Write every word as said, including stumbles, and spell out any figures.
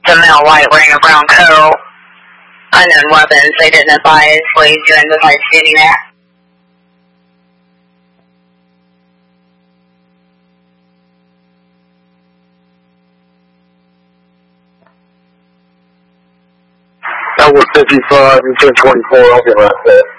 The male white wearing a brown coat. Unknown weapons. They didn't advise what he's doing besides standing there. That was fifty-five and ten twenty-four. I'll get right there.